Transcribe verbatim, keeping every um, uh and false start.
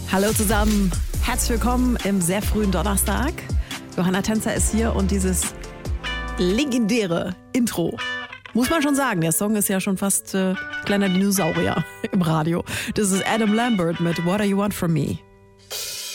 Hallo zusammen, herzlich willkommen im sehr frühen Donnerstag. Johanna Tänzer ist hier und dieses legendäre Intro, muss man schon sagen, der Song ist ja schon fast äh, kleiner Dinosaurier im Radio. Das ist Adam Lambert mit What Do You Want From Me?